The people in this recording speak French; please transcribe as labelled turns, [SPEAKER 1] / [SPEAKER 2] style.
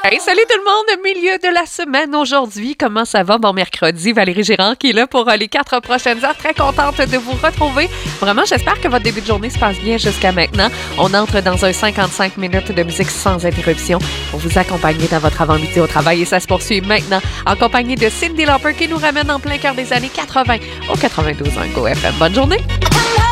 [SPEAKER 1] Hey, salut tout le monde, milieu de la semaine aujourd'hui. Comment ça va? Bon mercredi, Valérie Gérard qui est là pour les 4 prochaines heures. Très contente de vous retrouver. Vraiment, j'espère que votre début de journée se passe bien jusqu'à maintenant. On entre dans un 55 minutes de musique sans interruption pour vous accompagner dans votre avant-midi au travail. Et ça se poursuit maintenant en compagnie de Cyndi Lauper qui nous ramène en plein cœur des années 80 au 92.1 Go FM. Bonne journée!